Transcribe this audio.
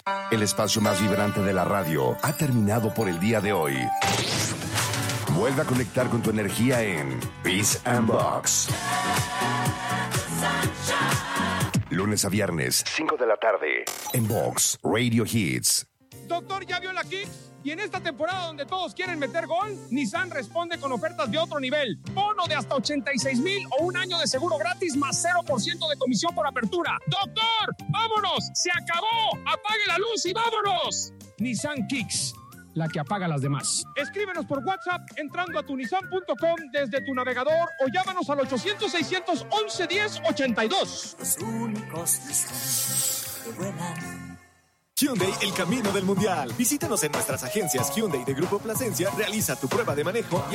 El espacio más vibrante de la radio ha terminado por el día de hoy. Vuelve a conectar con tu energía en Peace and Box. Lunes a viernes, 5 de la tarde, en Box Radio Hits. Doctor, ¿ya vio la Kicks? Y en esta temporada donde todos quieren meter gol, Nissan responde con ofertas de otro nivel. Bono de hasta 86,000 o un año de seguro gratis más 0% de comisión por apertura. ¡Doctor! ¡Vámonos! ¡Se acabó! ¡Apague la luz y vámonos! Nissan Kicks, la que apaga las demás. Escríbenos por WhatsApp entrando a tunisan.com desde tu navegador o llámanos al 800-611-1082. Los únicos Nissan que vuelan. Hyundai, el camino del mundial. Visítanos en nuestras agencias Hyundai de Grupo Plasencia, realiza tu prueba de manejo y